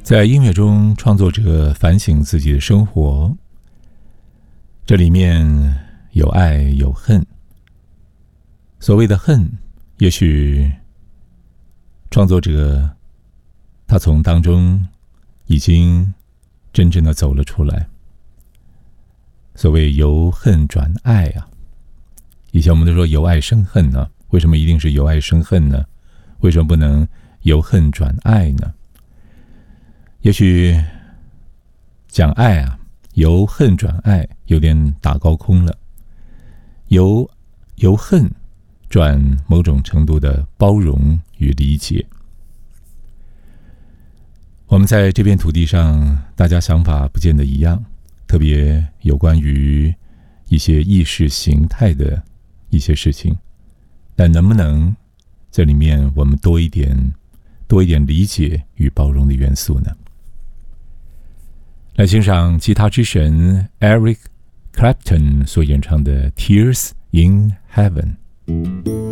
在音乐中，创作者反省自己的生活，这里面有爱有恨。所谓的恨，也许创作者他从当中已经真正的走了出来。所谓由恨转爱啊，以前我们都说由爱生恨呢，为什么一定是由爱生恨呢？为什么不能由恨转爱呢？也许讲爱啊，由恨转爱有点打高空了，由恨转某种程度的包容与理解。我们在这片土地上，大家想法不见得一样，特别有关于一些意识形态的一些事情，但能不能这里面我们多一点理解与包容的元素呢？来欣赏吉他之神 Eric Clapton 所演唱的 Tears in Heaven。